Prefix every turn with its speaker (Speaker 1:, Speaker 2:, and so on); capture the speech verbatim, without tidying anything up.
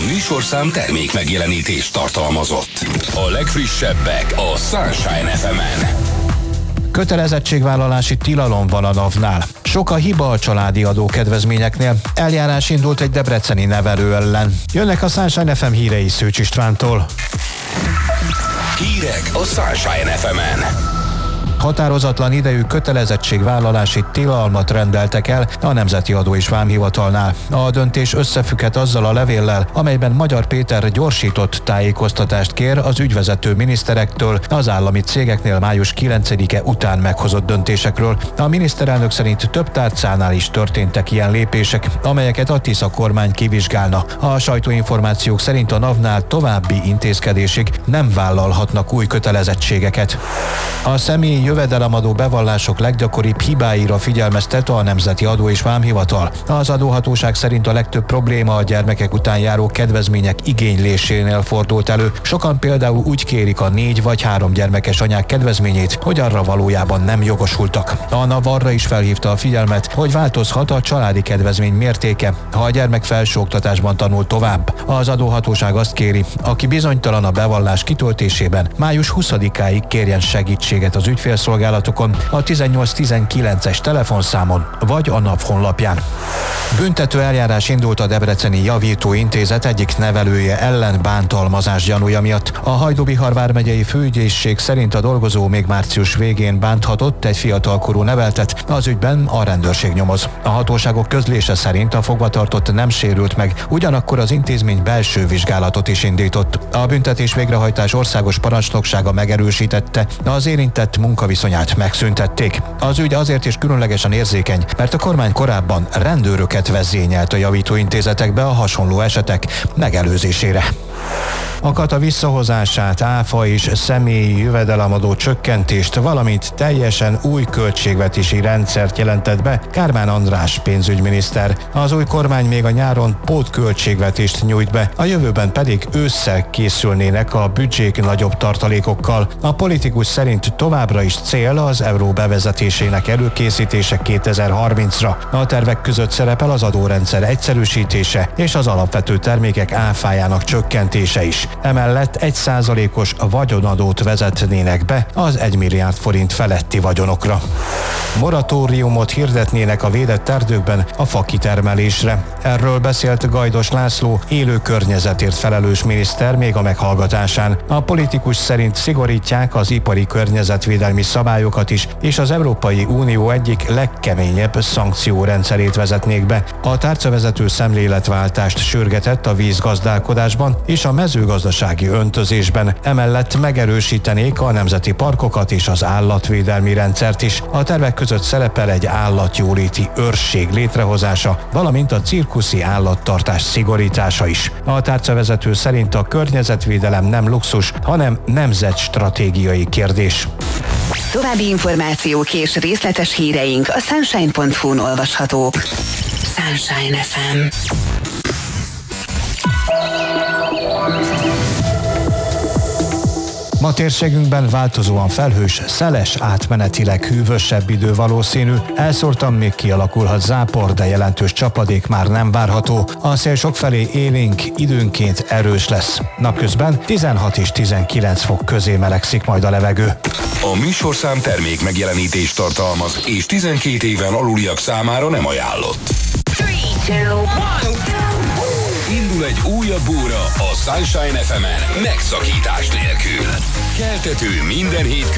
Speaker 1: műsorszám termék megjelenítést tartalmazott. A legfrissebbek a Sunshine ef emen.
Speaker 2: Kötelezettségvállalási tilalom van a NAV-nál. Sok a hiba a családi adókedvezményeknél. Eljárás indult egy debreceni nevelő ellen. Jönnek a Sunshine ef em hírei Szőcs Istvántól.
Speaker 1: Hírek a Sunshine ef emen.
Speaker 2: Határozatlan idejű kötelezettségvállalási tilalmat rendeltek el a Nemzeti Adó és Vámhivatalnál. A döntés összefügghet azzal a levéllel, amelyben Magyar Péter gyorsított tájékoztatást kér az ügyvezető miniszterektől az állami cégeknél május kilencedike után meghozott döntésekről. A miniszterelnök szerint több tárcánál is történtek ilyen lépések, amelyeket a Tisza kormány kivizsgálna. A sajtóinformációk szerint a NAV-nál további intézkedésig nem vállalhatnak új kötelezettségeket. A személyi jövedelemadó bevallások leggyakoribb hibáira figyelmeztet a Nemzeti Adó és Vámhivatal. Az adóhatóság szerint a legtöbb probléma a gyermekek után járó kedvezmények igénylésénél fordult elő. Sokan például úgy kérik a négy vagy három gyermekes anyák kedvezményét, hogy arra valójában nem jogosultak. A NAV arra is felhívta a figyelmet, hogy változhat a családi kedvezmény mértéke, ha a gyermek felsőoktatásban tanul tovább. Az adóhatóság azt kéri, aki bizonytalan a bevallás kitöltésében, május huszadikáig kérjen segítséget az ügyfélszolgálatokon, a tizennyolc tizenkilences telefonszámon vagy a NAV honlapján. Büntető eljárás indult a Debreceni Javító Intézet egyik nevelője ellen bántalmazás gyanúja miatt. A Hajdú-Bihar vármegyei főügyészség szerint a dolgozó még március végén bánthatott egy fiatalkorú neveltet, az ügyben a rendőrség nyomoz. A hatóságok közlése szerint a fogvatartott nem sérült meg, ugyanakkor az intézmény belső vizsgálatot is indított. A büntetés végrehajtás országos parancsnoksága megerősítette, az érintett munkaviszonyát megszüntették. Az ügy azért is különlegesen érzékeny, mert a kormány korábban rendőröket vezényelt a javítóintézetekbe a hasonló esetek megelőzésére. A kata visszahozását, áfa és személyi jövedelemadó csökkentést, valamint teljesen új költségvetési rendszert jelentett be Kármán András pénzügyminiszter. Az új kormány még a nyáron pótköltségvetést nyújt be, a jövőben pedig ősszel készülnének a büdzsék nagyobb tartalékokkal. A politikus szerint továbbra is cél az euró bevezetésének előkészítése kétezer-harmincra. A tervek között szerepel az adórendszer egyszerűsítése és az alapvető termékek áfájának csökkentése is. Emellett egy százalékos vagyonadót vezetnének be az egy milliárd forint feletti vagyonokra. Moratóriumot hirdetnének a védett erdőkben a fakitermelésre. Erről beszélt Gajdos László, élő környezetért felelős miniszter még a meghallgatásán. A politikus szerint szigorítják az ipari környezetvédelmi szabályokat is, és az Európai Unió egyik legkeményebb szankciórendszerét vezetnék be. A tárcavezető szemléletváltást sürgetett a vízgazdálkodásban és a mezőgazdasági öntözésben. Emellett megerősítenék a nemzeti parkokat és az állatvédelmi rendszert is. A tervek között szerepel egy állatjóléti őrség létrehozása, valamint a cirkuszi állattartás szigorítása is. A tárcavezető szerint a környezetvédelem nem luxus, hanem nemzetstratégiai kérdés.
Speaker 3: További információk és részletes híreink a sunshine pont hu-n olvashatók. Sunshine ef em.
Speaker 2: Ma térségünkben változóan felhős, szeles, átmenetileg hűvösebb idő valószínű. Elszórtan még kialakulhat zápor, de jelentős csapadék már nem várható. A szél sokfelé élénk, időnként erős lesz. Napközben tizenhat és tizenkilenc fok közé melegszik majd a levegő.
Speaker 1: A műsorszám termék megjelenítést tartalmaz, és tizenkét éven aluliak számára nem ajánlott. Indul egy újabb óra a Sunshine ef emen megszakítás nélkül. Keltető minden hétköznap